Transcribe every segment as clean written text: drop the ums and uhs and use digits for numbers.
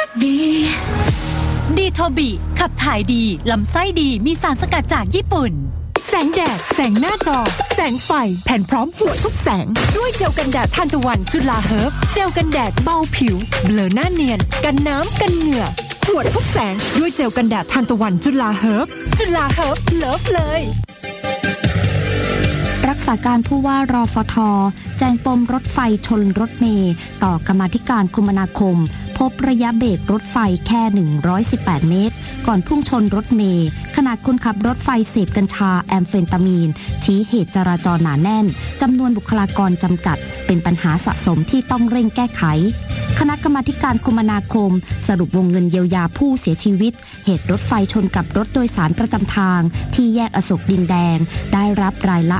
ดีโทบิขับถ่ายดีลำไส้ดีมีสารสกัดจากญี่ปุ่นแสงแดดแสงหน้าจอแสงไฟแผ่นพร้อมหัวทุกแสงด้วยเจลกันแดดทานตะวันจุฬาเฮิร์บเจลกันแดดเบาผิวเบลอหน้าเนียนกันน้ำกันเหงื่อหัวทุกแสงด้วยเจลกันแดดทานตะวันจุฬาเฮิร์บเลิฟเลยรักษาการผู้ว่ารฟท.แจ้งปมรถไฟชนรถเมล์ต่อกรรมาธิการคมนาคมพบระยะเบรกรถไฟแค่118 เมตรก่อนพุ่งชนรถเมล์ขณะคนขับรถไฟเสพกัญชาแอมเฟตามีนชี้เหตุจราจรหนาแน่นจำนวนบุคลากรจำกัดเป็นปัญหาสะสมที่ต้องเร่งแก้ไขคณะกรรมาธิการคมนาคมสรุปวงเงินเยียวยาผู้เสียชีวิตเหตุรถไฟชนกับรถโดยสารประจำทางที่แยกอโศกดินแดงได้รับรายละ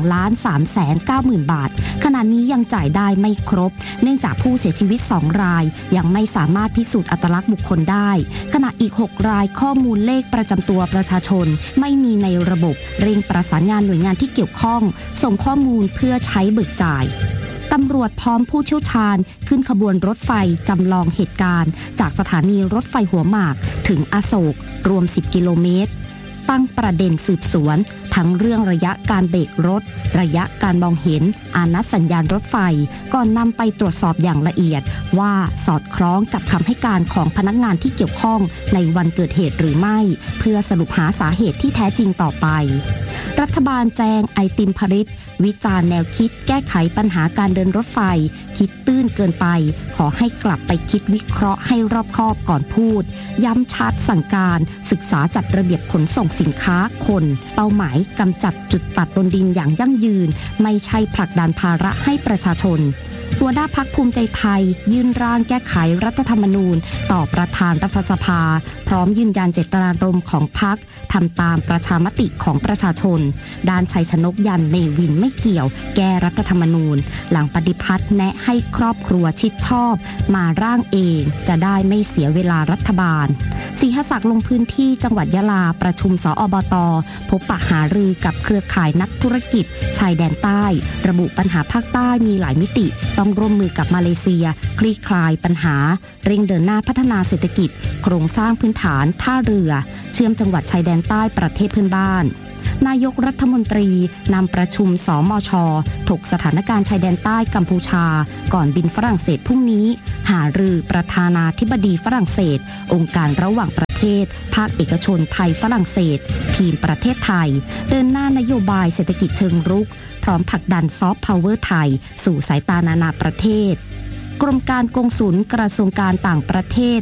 2,390,000 บาทขณะนี้ยังจ่ายได้ไม่ครบเนื่องจากผู้เสียชีวิต2รายยังไม่สามารถพิสูจน์อัตลักษณ์บุคคลได้ขณะอีก6รายข้อมูลเลขประจำตัวประชาชนไม่มีในระบบเร่งประสานงานหน่วยงานที่เกี่ยวข้องส่งข้อมูลเพื่อใช้เบิกจ่ายตำรวจพร้อมผู้เชี่ยวชาญขึ้นขบวนรถไฟจำลองเหตุการณ์จากสถานีรถไฟหัวหมากถึงอโศกรวม10กิโลเมตรตั้งประเด็นสืบสวนทั้งเรื่องระยะการเบรกรถระยะการมองเห็นอานัดสัญญาณรถไฟก่อนนำไปตรวจสอบอย่างละเอียดว่าสอดคล้องกับคำให้การของพนักงานที่เกี่ยวข้องในวันเกิดเหตุหรือไม่เพื่อสรุปหาสาเหตุที่แท้จริงต่อไปรัฐบาลแจงไอติมผลิตวิจารณ์แนวคิดแก้ไขปัญหาการเดินรถไฟคิดตื้นเกินไปขอให้กลับไปคิดวิเคราะห์ให้รอบคอบก่อนพูดย้ำชัดสั่งการศึกษาจัดระเบียบขนส่งสินค้าคนเป้าหมายกำจัดจุดตัดบนดินอย่างยั่งยืนไม่ใช่ผลักดันภาระให้ประชาชนหัวหน้าพรรคภูมิใจไทยยื่นร่างแก้ไขรัฐธรรมนูญต่อประธานรัฐสภาพร้อมยืนยันเจตนารมณ์ของพรรคทำตามประชามติของประชาชนด้านชัยชนกยันเนวินไม่เกี่ยวแก้รัฐธรรมนูญหลังปฏิพัฒน์แนะให้ครอบครัวชิดชอบมาร่างเองจะได้ไม่เสียเวลารัฐบาลศรีหศักดิ์ลงพื้นที่จังหวัดยะลาประชุมสอบต.พบปะหารือกับเครือข่ายนักธุรกิจชายแดนใต้ระบุปัญหาภาคใต้มีหลายมิติต้องร่วมมือกับมาเลเซียคลี่คลายปัญหาเร่งเดินหน้าพัฒนาเศรษฐกิจโครงสร้างพื้นฐานท่าเรือเชื่อมจังหวัดชายแดนใต้ประเทศเพื่อนบ้านนายกรัฐมนตรีนำประชุมสมช.ถกสถานการณ์ชายแดนใต้กัมพูชาก่อนบินฝรั่งเศสพรุ่งนี้หารือประธานาธิบดีฝรั่งเศสองค์การระหว่างประเทศภาคเอกชนไทยฝรั่งเศสทีมประเทศไทยเดินหน้านโยบายเศรษฐกิจเชิงรุกพร้อมผลักดันซอฟต์พาวเวอร์ไทยสู่สายตานานาประเทศกรมการกงสุลกระทรวงการต่างประเทศ